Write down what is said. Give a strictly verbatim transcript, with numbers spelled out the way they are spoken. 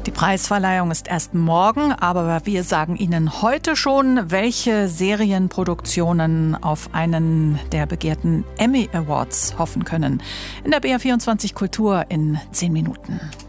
Die Preisverleihung ist erst morgen, aber wir sagen Ihnen heute schon, welche Serienproduktionen auf einen der begehrten Emmy Awards hoffen können. In der B R vierundzwanzig Kultur in zehn Minuten.